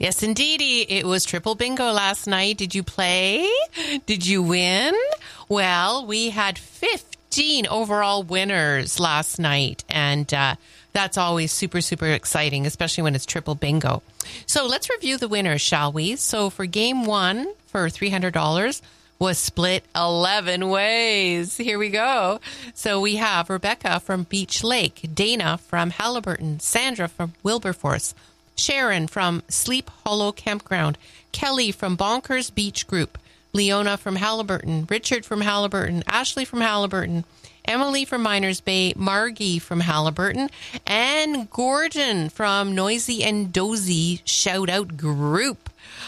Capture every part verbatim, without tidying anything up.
Yes, indeedy. It was triple bingo last night. Did you play? Did you win? Well, we had fifteen overall winners last night, and uh, that's always super, super exciting, especially when it's triple bingo. So let's review the winners, shall we? So for game one, for three hundred dollars, was split eleven ways. Here we go. So we have Rebecca from Beach Lake, Dana from Halliburton, Sandra from Wilberforce, Sharon from Sleep Hollow Campground, Kelly from Bonkers Beach Group, Leona from Halliburton, Richard from Halliburton, Ashley from Halliburton, Emily from Miners Bay, Margie from Halliburton, and Gordon from Noisy and Dozy Shout Out Group.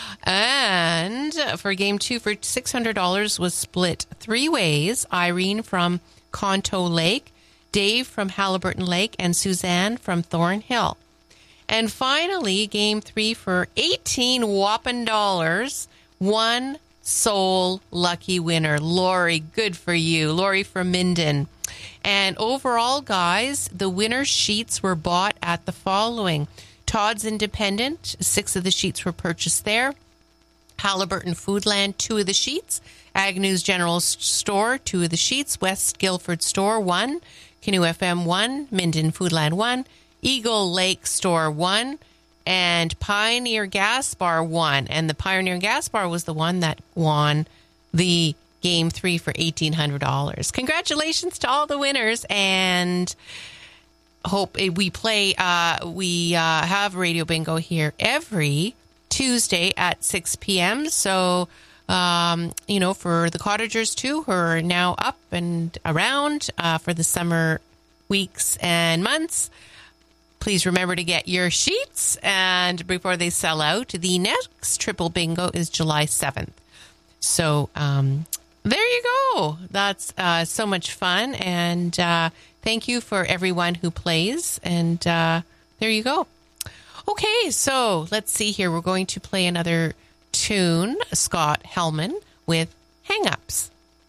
And for game two, for six hundred dollars, was split three ways. Irene from Conto Lake, Dave from Halliburton Lake, and Suzanne from Thornhill. And finally, game three, for eighteen whopping dollars, one sole lucky winner. Lori, good for you. Lori from Minden. And overall, guys, the winner sheets were bought at the following. Todd's Independent, six of the sheets were purchased there. Halliburton Foodland, two of the sheets. Agnew's General Store, two of the sheets. West Guilford Store, one. Canoe F M, one. Minden Foodland, one. Eagle Lake Store, one. And Pioneer Gas Bar, one. And the Pioneer Gas Bar was the one that won the game three for eighteen hundred dollars. Congratulations to all the winners, and hope we play, uh, we uh, have Radio Bingo here every Tuesday at six p.m. So, um, you know, for the cottagers too, who are now up and around uh, for the summer weeks and months, please remember to get your sheets, and before they sell out. The next triple bingo is July seventh. So um, there you go. That's uh, so much fun, and uh, thank you for everyone who plays, and uh, there you go. Okay, so let's see here. We're going to play another tune, Scott Hellman with Hang-Ups.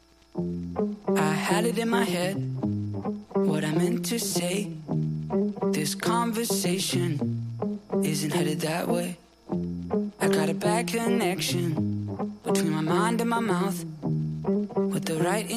I had it in my head, what I meant to say. This conversation isn't headed that way. I got a bad connection between my mind and my mouth, with the right